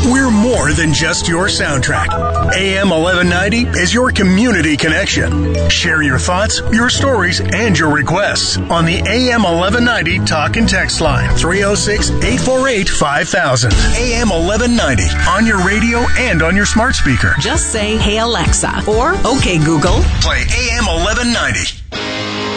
We're more than just your soundtrack. AM 1190 is your community connection. Share your thoughts, your stories, and your requests on the AM 1190 talk and text line 306-848-5000. AM 1190 on your radio and on your smart speaker. Just say, "Hey Alexa," or "Okay Google." Play AM 1190.